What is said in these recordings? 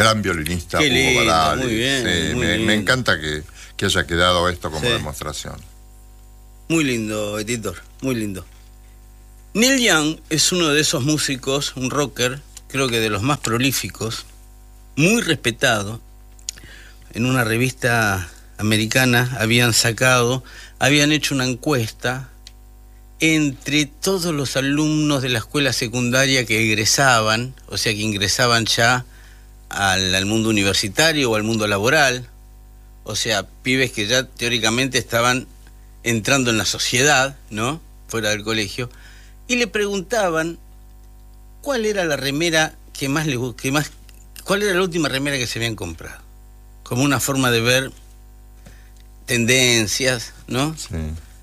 gran violinista Qué Hugo lindo, Barali. muy bien, Sí, muy me lindo. encanta que haya quedado esto como Sí. demostración. Muy lindo, editor, muy lindo. Neil Young es uno de esos músicos, un rocker, creo que de los más prolíficos, muy respetado. En una revista americana habían hecho una encuesta entre todos los alumnos de la escuela secundaria que egresaban, o sea, que ingresaban ya al mundo universitario o al mundo laboral, o sea, pibes que ya teóricamente estaban entrando en la sociedad, ¿no?, fuera del colegio, y le preguntaban cuál era la remera que más les cuál era la última remera que se habían comprado, como una forma de ver tendencias, ¿no? Sí.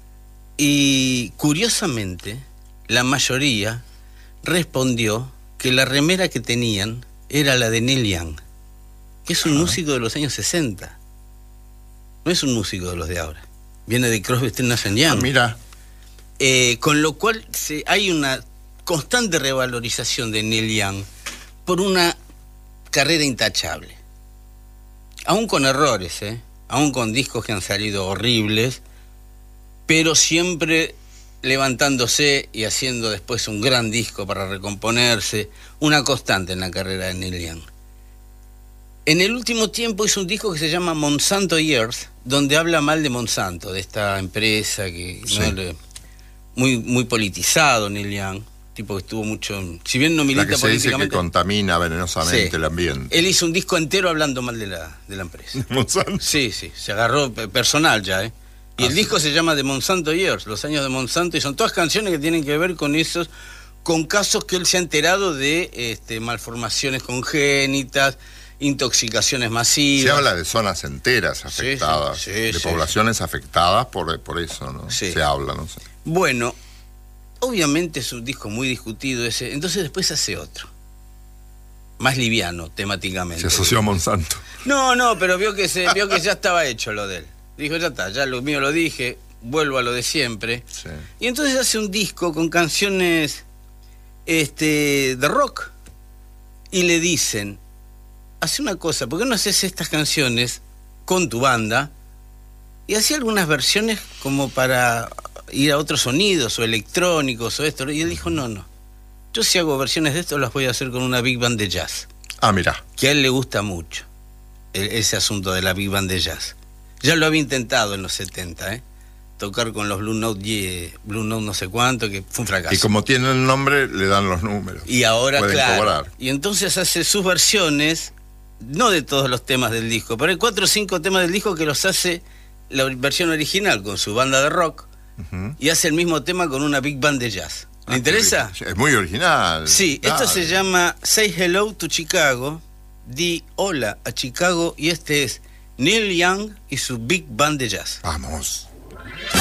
Y curiosamente, la mayoría respondió que la remera que tenían era la de Neil Young, que es un músico de los años 60. No es un músico de los de ahora. Viene de Crosby, Stills, Nash & Young. Mira. Con lo cual hay una constante revalorización de Neil Young por una carrera intachable. Aún con errores, aún con discos que han salido horribles, pero siempre levantándose y haciendo después un gran disco para recomponerse, una constante en la carrera de Neil Young. En el último tiempo hizo un disco que se llama Monsanto Years, donde habla mal de Monsanto, de esta empresa que sí. muy politizado. Neil Young, tipo que estuvo mucho, si bien no milita la que se políticamente, dice que contamina venenosamente sí, el ambiente. Él hizo un disco entero hablando mal de la empresa. Monsanto. Sí, se agarró personal ya, Y el disco se llama The Monsanto Years, los años de Monsanto, y son todas canciones que tienen que ver con esos, con casos que él se ha enterado de malformaciones congénitas, intoxicaciones masivas. Se habla de zonas enteras afectadas, de poblaciones afectadas por eso, ¿no? Sí. Se habla, no sé. Bueno, obviamente es un disco muy discutido ese, entonces después hace otro, más liviano temáticamente. Se asoció a Monsanto. No, pero vio que ya estaba hecho lo de él. Dijo, ya está, ya lo mío lo dije, vuelvo a lo de siempre. Sí. Y entonces hace un disco con canciones de rock. Y le dicen, hace una cosa, ¿por qué no haces estas canciones con tu banda? Y hacía algunas versiones como para ir a otros sonidos, o electrónicos, o esto. Y él dijo, no. Yo si hago versiones de esto las voy a hacer con una big band de jazz. Ah, mira. Que a él le gusta mucho ese asunto de la big band de jazz. Ya lo había intentado en los 70, tocar con los Blue Note no sé cuánto, que fue un fracaso. Y como tiene el nombre, le dan los números. Y ahora, pueden claro, cobrar. Y entonces hace sus versiones, no de todos los temas del disco, pero hay 4 o 5 temas del disco que los hace la versión original con su banda de rock, y hace el mismo tema con una big band de jazz. ¿Le interesa? Es muy original. Sí, Dale. esto se llama Say Hello to Chicago, di hola a Chicago, y este es Neil Young y su big band de jazz. Vamos.